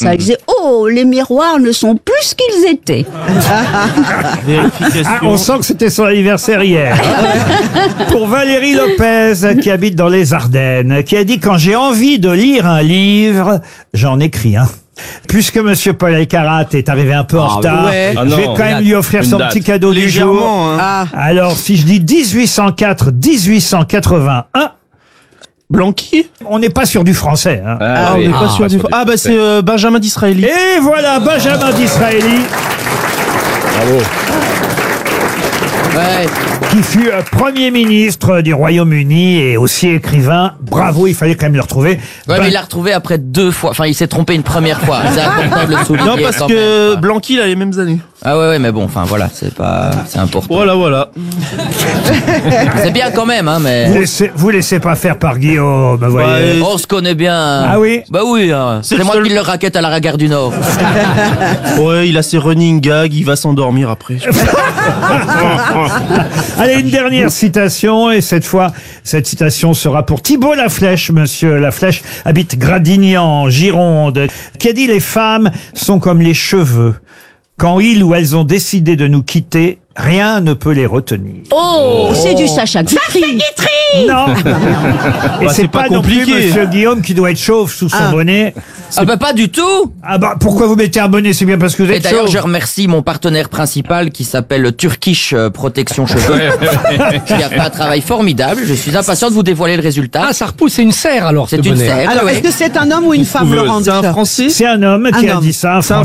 ça. Il disait, oh, les miroirs ne sont plus ce qu'ils étaient. Ah, on sent que c'était son anniversaire hier. Pour Valérie Lopez, qui habite dans les Ardennes, qui a dit « Quand j'ai envie de lire un livre, j'en écris un ». Puisque Monsieur Paul Elkarat est arrivé un peu en retard, ouais. je vais quand même lui offrir son petit cadeau du jour. Hein. Alors, si je dis 1804-1881... Blanqui. On n'est pas sur du français. Hein. On n'est pas sûr du... Ah, bah c'est Benjamin Disraeli. Et voilà, Benjamin Disraeli. Bravo. Ouais. Qui fut Premier ministre du Royaume-Uni et aussi écrivain. Bravo, il fallait quand même le retrouver. Ouais, mais il l'a retrouvé après 2 fois. Enfin, il s'est trompé une première fois. C'est important de le souligner. Non, parce que Blanqui, il a les mêmes années. Ah ouais, mais bon, enfin voilà, c'est important. Voilà. C'est bien quand même, hein, mais... Vous laissez pas faire par Guillaume, vous voyez. On se connaît bien. Ah oui? Bah oui, hein. C'est moi qui le raquette à la Gare du Nord. Ouais, il a ses running gags, il va s'endormir après. Allez, une dernière citation, et cette fois, cette citation sera pour Thibault Laflèche. Monsieur Laflèche habite Gradignan, en Gironde, qui a dit « Les femmes sont comme les cheveux. Quand ils ou elles ont décidé de nous quitter, rien ne peut les retenir. » Oh, c'est du Sacha Guitry. Non. Et Bah, c'est pas non plus compliqué. Monsieur Guillaume qui doit être chauve sous son bonnet. Ah bah pas du tout. Ah bah pourquoi vous mettez un bonnet? C'est bien parce que vous Et êtes d'ailleurs, chauve. je remercie mon partenaire principal qui s'appelle Turkish Protection Cheveux, qui a fait un travail formidable. Je suis impatient de vous dévoiler le résultat. Ah, ça repousse, c'est une serre alors. C'est ce une bonnet. serre. Alors, ouais. est-ce que c'est un homme ou une femme, Laurent C'est un Duchamp? Français. C'est un homme qui a homme. dit ça, un C'est un